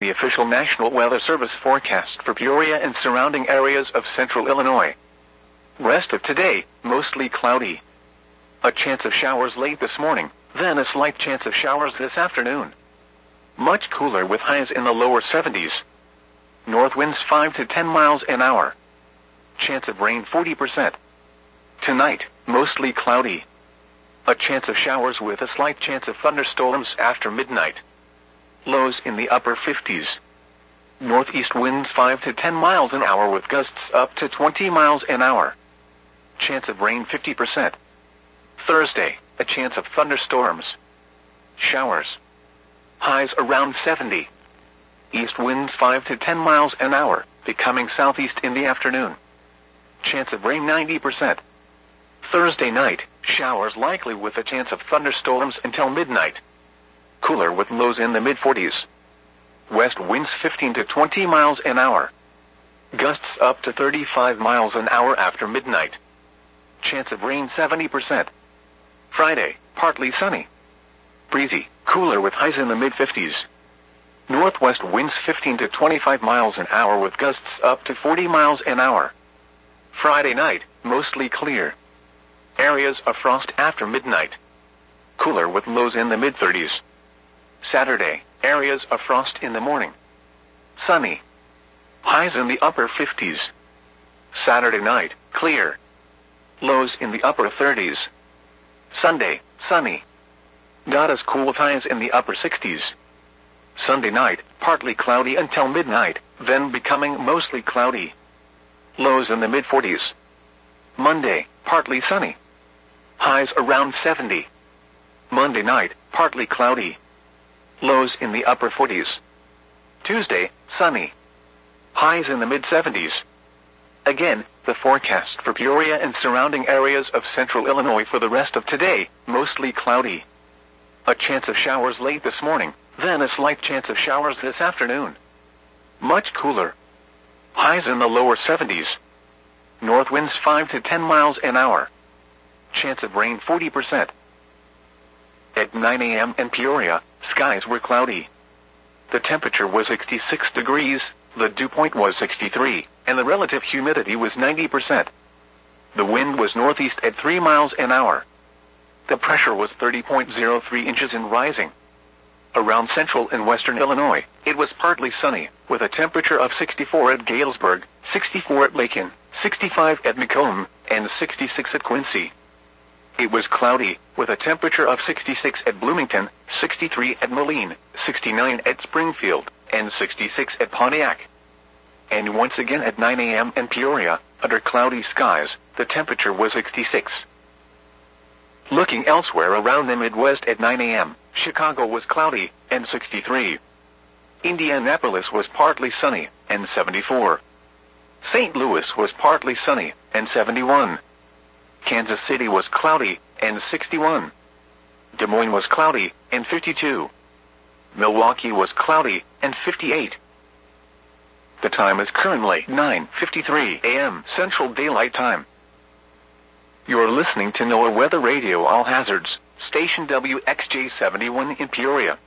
the official National Weather Service forecast for Peoria and surrounding areas of central Illinois. Rest of today, mostly cloudy. A chance of showers late this morning, then a slight chance of showers this afternoon. Much cooler with highs in the lower 70s. North winds 5 to 10 miles an hour. Chance of rain 40%. Tonight, mostly cloudy. A chance of showers with a slight chance of thunderstorms after midnight. Lows in the upper 50s. Northeast winds 5 to 10 miles an hour with gusts up to 20 miles an hour. Chance of rain 50%. Thursday, a chance of thunderstorms. Showers. Highs around 70. East winds 5 to 10 miles an hour, becoming southeast in the afternoon. Chance of rain 90%. Thursday night, showers likely with a chance of thunderstorms until midnight. Cooler with lows in the mid-40s. West winds 15 to 20 miles an hour. Gusts up to 35 miles an hour after midnight. Chance of rain 70%. Friday, partly sunny. Breezy, cooler with highs in the mid-50s. Northwest winds 15 to 25 miles an hour with gusts up to 40 miles an hour. Friday night, mostly clear. Areas of frost after midnight. Cooler with lows in the mid-30s. Saturday, areas of frost in the morning. Sunny. Highs in the upper 50s. Saturday night, clear. Lows in the upper 30s. Sunday, sunny. Not as cool with highs in the upper 60s. Sunday night, partly cloudy until midnight, then becoming mostly cloudy. Lows in the mid-40s. Monday, partly sunny. Highs around 70. Monday night, partly cloudy. Lows in the upper 40s. Tuesday, sunny. Highs in the mid-70s. Again, the forecast for Peoria and surrounding areas of central Illinois for the rest of today, mostly cloudy. A chance of showers late this morning, then a slight chance of showers this afternoon. Much cooler. Highs in the lower 70s. North winds 5 to 10 miles an hour. Chance of rain 40%. At 9 a.m. in Peoria, skies were cloudy. The temperature was 66 degrees, the dew point was 63, and the relative humidity was 90%. The wind was northeast at 3 miles an hour. The pressure was 30.03 inches and rising. Around central and western Illinois, it was partly sunny, with a temperature of 64 at Galesburg, 64 at Macon, 65 at Macomb, and 66 at Quincy. It was cloudy, with a temperature of 66 at Bloomington, 63 at Moline, 69 at Springfield, and 66 at Pontiac. And once again at 9 a.m. in Peoria, under cloudy skies, the temperature was 66. Looking elsewhere around the Midwest at 9 a.m., Chicago was cloudy, and 63. Indianapolis was partly sunny, and 74. St. Louis was partly sunny, and 71. Kansas City was cloudy, and 61. Des Moines was cloudy, and 52. Milwaukee was cloudy, and 58. The time is currently 9:53 a.m. Central Daylight Time. You're listening to NOAA Weather Radio All Hazards, station WXJ71 in Peoria.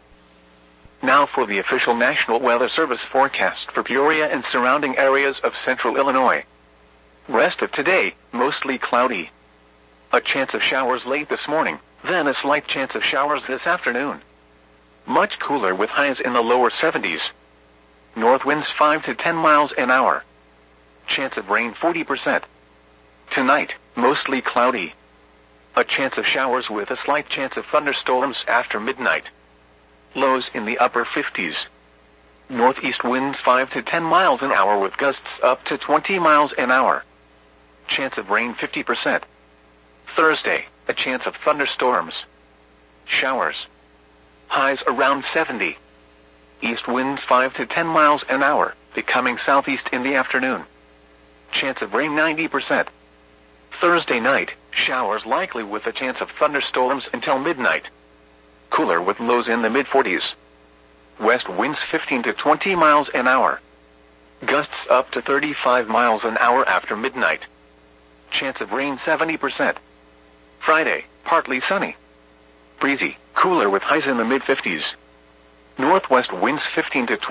Now for the official National Weather Service forecast for Peoria and surrounding areas of central Illinois. Rest of today, mostly cloudy. A chance of showers late this morning, then a slight chance of showers this afternoon. Much cooler with highs in the lower 70s. North winds 5 to 10 miles an hour. Chance of rain 40%. Tonight, mostly cloudy. A chance of showers with a slight chance of thunderstorms after midnight. Lows in the upper 50s. Northeast winds 5 to 10 miles an hour with gusts up to 20 miles an hour. Chance of rain 50%. Thursday, a chance of thunderstorms. Showers. Highs around 70. East winds 5 to 10 miles an hour, becoming southeast in the afternoon. Chance of rain 90%. Thursday night, showers likely with a chance of thunderstorms until midnight. Cooler with lows in the mid-40s. West winds 15 to 20 miles an hour. Gusts up to 35 miles an hour after midnight. Chance of rain 70%. Friday, partly sunny. Breezy, cooler with highs in the mid-50s. Northwest winds 15 to 20